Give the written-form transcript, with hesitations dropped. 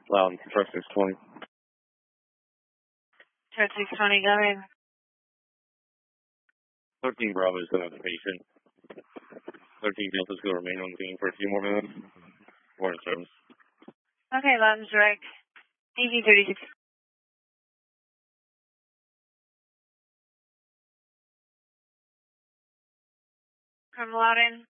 Loud, truck 620. Truck 620, go ahead. 13 Bravo is going to the patient. 13 Delta's going to remain on the scene for a few more minutes. We're in service. Okay, loud and direct. DG36. From Loudon.